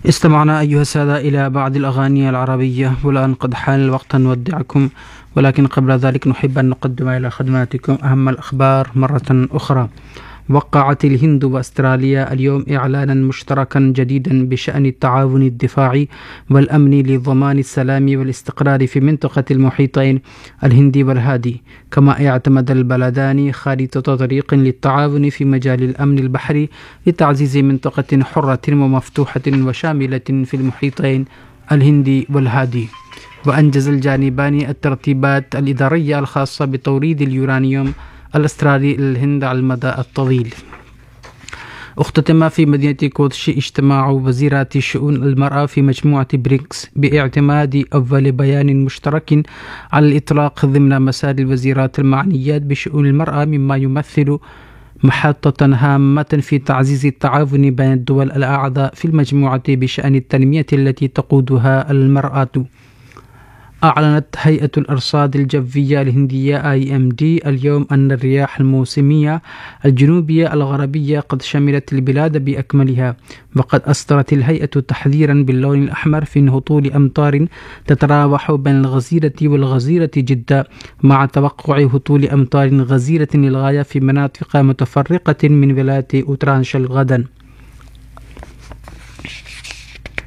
استمعنا أيها السادة إلى بعض الأغاني العربية، والآن قد حان الوقت أن نودعكم، ولكن قبل ذلك نحب أن نقدم إلى خدماتكم أهم الأخبار مرة أخرى. وقعت الهند وأستراليا اليوم إعلانا مشتركا جديدا بشأن التعاون الدفاعي والأمن لضمان السلام والاستقرار في منطقة المحيطين الهندي والهادي، كما اعتمد البلدان خارطة طريق للتعاون في مجال الأمن البحري لتعزيز منطقة حرة ومفتوحة وشاملة في المحيطين الهندي والهادي. وأنجز الجانبان الترتيبات الإدارية الخاصة بتوريد اليورانيوم الأسترالي للهند على المدى الطويل. اختتم في مدينة كوتشي اجتماع وزيرات شؤون المرأة في مجموعة بريكس باعتماد أول بيان مشترك على الإطلاق ضمن مسار الوزيرات المعنيات بشؤون المرأة، مما يمثل محطة هامة في تعزيز التعاون بين الدول الأعضاء في المجموعة بشأن التنمية التي تقودها المرأة. أعلنت هيئة الأرصاد الجوية الهندية IMD اليوم أن الرياح الموسمية الجنوبية الغربية قد شملت البلاد بأكملها، وقد أصدرت الهيئة تحذيرا باللون الأحمر في هطول أمطار تتراوح بين الغزيرة والغزيرة جدا، مع توقع هطول أمطار غزيرة للغاية في مناطق متفرقة من ولاية أوترانشل غدا.